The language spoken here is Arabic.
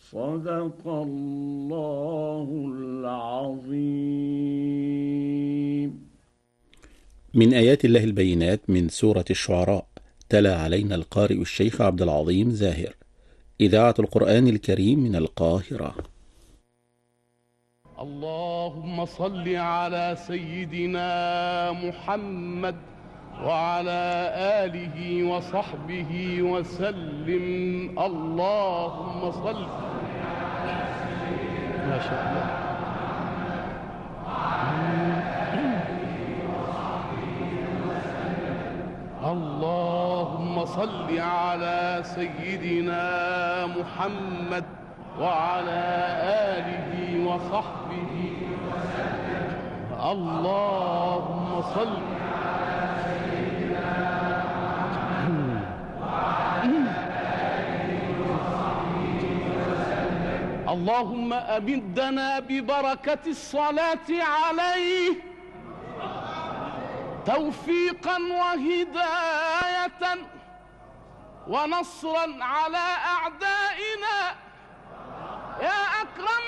صدق الله العظيم. من آيات الله البينات من سورة الشعراء. تلا علينا القارئ الشيخ عبد العظيم زاهر. إذاعة القرآن الكريم من القاهرة. اللهم صل على سيدنا محمد وعلى آله وصحبه وسلم. اللهم صل. ما شاء الله. اللهم صل على سيدنا محمد وعلى آله وصحبه وسلم. اللهم صل على سيدنا محمد وعلى آله وصحبه وسلم. اللهم أمدنا ببركة الصلاة عليه توفيقا وهداية ونصرا على أعدائنا يا أكرم